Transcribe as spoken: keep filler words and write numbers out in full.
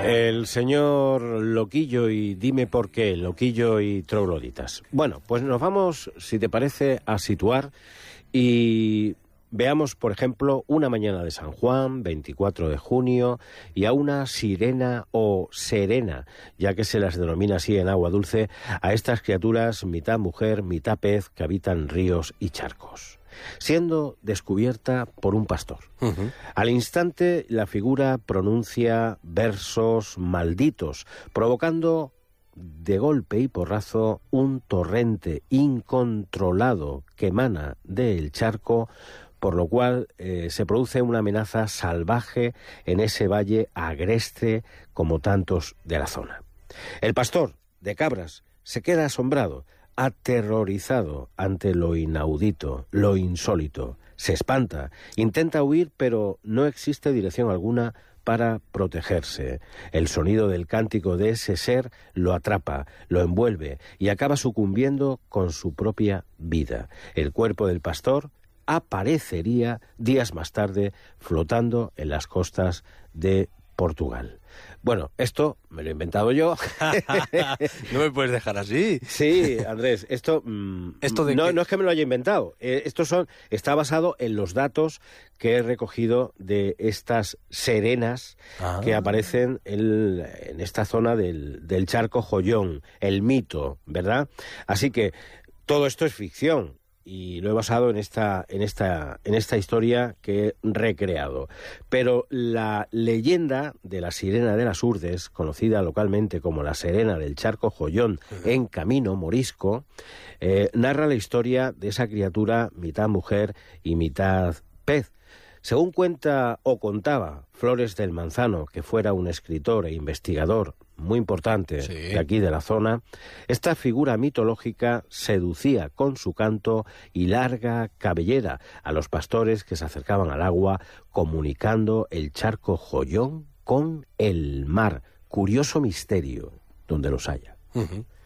El señor Loquillo y dime por qué, Loquillo y trogloditas. Bueno, pues nos vamos, si te parece, a situar y veamos, por ejemplo, una mañana de San Juan, veinticuatro de junio, y a una sirena o serena, ya que se las denomina así en agua dulce, a estas criaturas mitad mujer, mitad pez que habitan ríos y charcos, siendo descubierta por un pastor. Uh-huh. Al instante, la figura pronuncia versos malditos, provocando de golpe y porrazo un torrente incontrolado que emana del charco, por lo cual eh, se produce una amenaza salvaje en ese valle agreste como tantos de la zona. El pastor de cabras se queda asombrado, aterrorizado ante lo inaudito, lo insólito. Se espanta, intenta huir, pero no existe dirección alguna para protegerse. El sonido del cántico de ese ser lo atrapa, lo envuelve y acaba sucumbiendo con su propia vida. El cuerpo del pastor aparecería días más tarde flotando en las costas de Portugal. Bueno, esto me lo he inventado yo. No me puedes dejar así. Sí, Andrés, esto, mmm, ¿Esto de no, qué? no es que me lo haya inventado. Eh, esto son, está basado en los datos que he recogido de estas serenas ah. que aparecen en, en esta zona del, del charco Jollón, el mito, ¿verdad? Así que todo esto es ficción. Y lo he basado en esta, en esta, en esta historia que he recreado. Pero la leyenda de la sirena de las Urdes, conocida localmente como la Serena del Charco Jollón, uh-huh. en Camino Morisco, eh, narra la historia de esa criatura mitad mujer y mitad pez. Según cuenta o contaba Flores del Manzano, que fuera un escritor e investigador muy importante sí. de aquí de la zona, esta figura mitológica seducía con su canto y larga cabellera a los pastores que se acercaban al agua, comunicando el charco Jollón con el mar. Curioso misterio donde los haya. Uh-huh.